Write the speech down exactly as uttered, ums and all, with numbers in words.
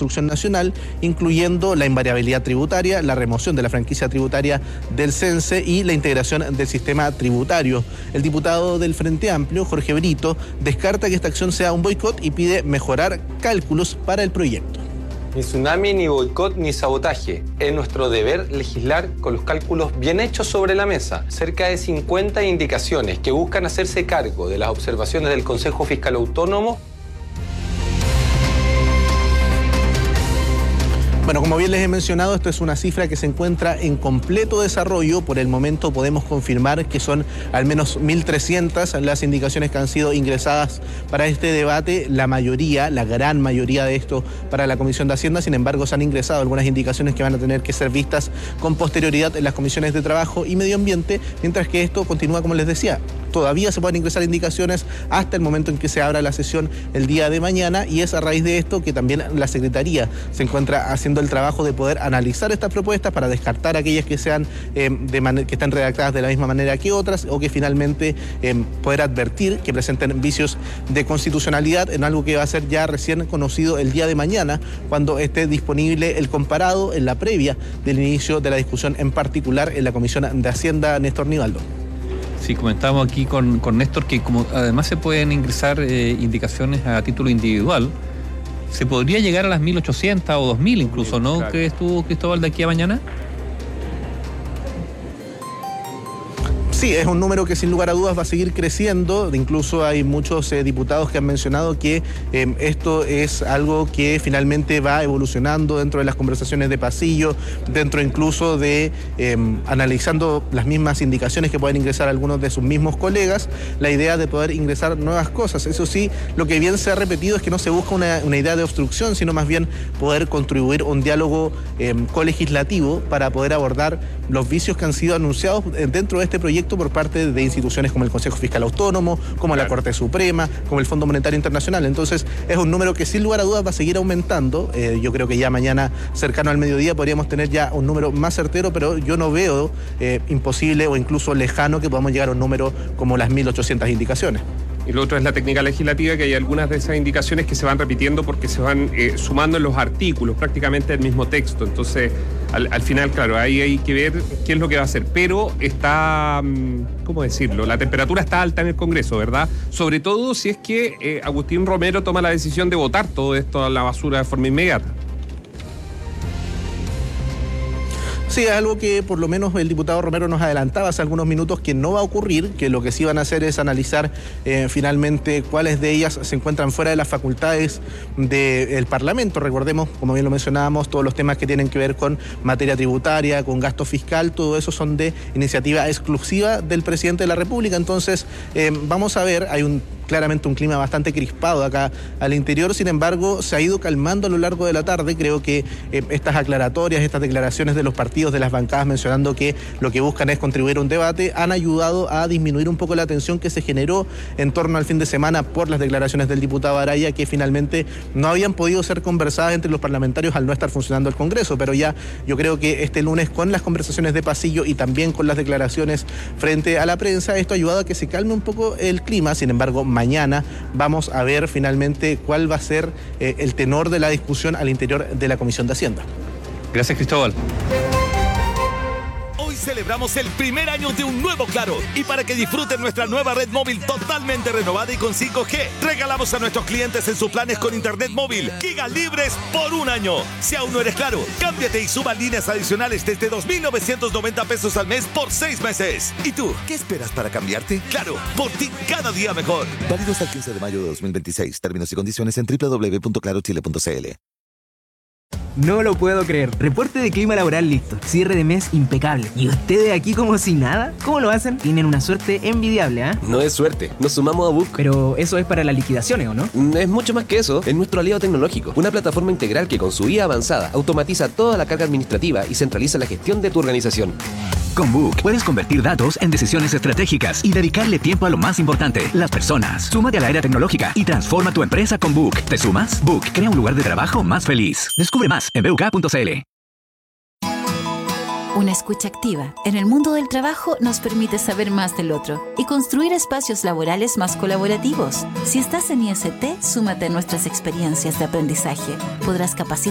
construcción nacional, incluyendo la invariabilidad tributaria, la remoción de la franquicia tributaria del CENSE y la integración del sistema tributario. El diputado del Frente Amplio, Jorge Brito, descarta que esta acción sea un boicot y pide mejorar cálculos para el proyecto. Ni tsunami, ni boicot, ni sabotaje. Es nuestro deber legislar con los cálculos bien hechos sobre la mesa. Cerca de cincuenta indicaciones que buscan hacerse cargo de las observaciones del Consejo Fiscal Autónomo. Bueno, como bien les he mencionado, esto es una cifra que se encuentra en completo desarrollo. Por el momento podemos confirmar que son al menos mil trescientas las indicaciones que han sido ingresadas para este debate. La mayoría, la gran mayoría de esto para la Comisión de Hacienda. Sin embargo, se han ingresado algunas indicaciones que van a tener que ser vistas con posterioridad en las comisiones de Trabajo y Medio Ambiente, mientras que esto continúa, como les decía. Todavía se pueden ingresar indicaciones hasta el momento en que se abra la sesión el día de mañana, y es a raíz de esto que también la Secretaría se encuentra haciendo el trabajo de poder analizar estas propuestas para descartar aquellas que sean eh, de man- que están redactadas de la misma manera que otras, o que finalmente eh, poder advertir que presenten vicios de constitucionalidad, en algo que va a ser ya recién conocido el día de mañana, cuando esté disponible el comparado en la previa del inicio de la discusión, en particular en la Comisión de Hacienda. Néstor Nivaldo. Sí, comentamos aquí con, con Néstor que como además se pueden ingresar eh, indicaciones a título individual, se podría llegar a las mil ochocientas o dos mil incluso, ¿no? Claro. ¿Crees tú, Cristóbal, de aquí a mañana? Sí, es un número que sin lugar a dudas va a seguir creciendo. Incluso hay muchos eh, diputados que han mencionado que eh, esto es algo que finalmente va evolucionando dentro de las conversaciones de pasillo, dentro incluso de eh, analizando las mismas indicaciones que pueden ingresar algunos de sus mismos colegas, la idea de poder ingresar nuevas cosas. Eso sí, lo que bien se ha repetido es que no se busca una, una idea de obstrucción, sino más bien poder contribuir a un diálogo eh, colegislativo para poder abordar los vicios que han sido anunciados dentro de este proyecto por parte de instituciones como el Consejo Fiscal Autónomo, como claro. la Corte Suprema, como el Fondo Monetario Internacional. Entonces es un número que sin lugar a dudas va a seguir aumentando. Eh, yo creo que ya mañana, cercano al mediodía, podríamos tener ya un número más certero, pero yo no veo eh, imposible o incluso lejano que podamos llegar a un número como las mil ochocientas indicaciones. Y lo otro es la técnica legislativa, que hay algunas de esas indicaciones que se van repitiendo porque se van eh, sumando en los artículos, prácticamente el mismo texto. Entonces, al, al final, claro, ahí hay que ver qué es lo que va a hacer. Pero está, ¿cómo decirlo? La temperatura está alta en el Congreso, ¿verdad? Sobre todo si es que eh, Agustín Romero toma la decisión de votar todo esto a la basura de forma inmediata. Sí, es algo que por lo menos el diputado Romero nos adelantaba hace algunos minutos que no va a ocurrir, que lo que sí van a hacer es analizar eh, finalmente cuáles de ellas se encuentran fuera de las facultades del Parlamento. Recordemos, como bien lo mencionábamos, todos los temas que tienen que ver con materia tributaria, con gasto fiscal, todo eso son de iniciativa exclusiva del presidente de la República. Entonces, eh, vamos a ver, hay un claramente un clima bastante crispado acá al interior. Sin embargo, se ha ido calmando a lo largo de la tarde. Creo que eh, estas aclaratorias, estas declaraciones de los partidos, de las bancadas, mencionando que lo que buscan es contribuir a un debate, han ayudado a disminuir un poco la tensión que se generó en torno al fin de semana por las declaraciones del diputado Araya, que finalmente no habían podido ser conversadas entre los parlamentarios al no estar funcionando el Congreso. Pero ya yo creo que este lunes, con las conversaciones de pasillo y también con las declaraciones frente a la prensa, esto ha ayudado a que se calme un poco el clima. Sin embargo, mañana vamos a ver finalmente cuál va a ser eh, el tenor de la discusión al interior de la Comisión de Hacienda. Gracias, Cristóbal. Celebramos el primer año de un nuevo Claro, y para que disfruten nuestra nueva red móvil totalmente renovada y con cinco G, regalamos a nuestros clientes en sus planes con internet móvil gigas libres por un año. Si aún no eres Claro, cámbiate y suba líneas adicionales desde dos mil novecientos noventa pesos al mes por seis meses. ¿Y tú, qué esperas para cambiarte? Claro, por ti cada día mejor. Válido hasta el quince de mayo de dos mil veintiséis. Términos y condiciones en doble u doble u doble u punto claro chile punto c l. No lo puedo creer. Reporte de clima laboral listo. Cierre de mes impecable. ¿Y ustedes aquí como si nada? ¿Cómo lo hacen? Tienen una suerte envidiable, ¿ah? ¿eh? No es suerte. Nos sumamos a Book. Pero eso es para las liquidaciones, ¿o no? Es mucho más que eso. Es nuestro aliado tecnológico. Una plataforma integral que con su I A avanzada automatiza toda la carga administrativa y centraliza la gestión de tu organización. Con Book puedes convertir datos en decisiones estratégicas y dedicarle tiempo a lo más importante, las personas. Súmate a la era tecnológica y transforma tu empresa con Book. ¿Te sumas? Book crea un lugar de trabajo más feliz. Descubre más en b u k punto c l. Una escucha activa en el mundo del trabajo nos permite saber más del otro y construir espacios laborales más colaborativos. Si estás en I S T, súmate a nuestras experiencias de aprendizaje. Podrás capacitar